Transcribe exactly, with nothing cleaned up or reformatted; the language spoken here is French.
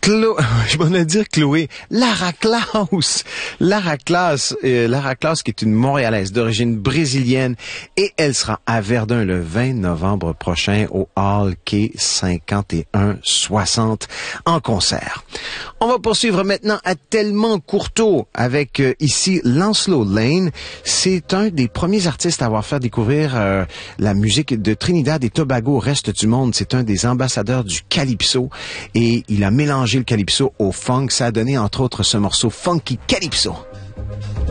Chlo... je m'en ai dire Chloé. Lara Klaus. Lara Klaus, euh, Lara Klaus qui est une Montréalaise d'origine brésilienne et elle sera à Verdun le vingt novembre prochain au Hall Quai cinquante et un soixante en concert. On va poursuivre maintenant à Tellement Courteau avec euh, ici Lancelot Lane. C'est un des premiers artistes à avoir fait découvrir euh, la musique de Trinidad et Tobago au reste du monde. C'est un des ambassadeurs du calypso et il a mélangé le calypso au funk. Ça a donné entre autres ce morceau Funky Calypso.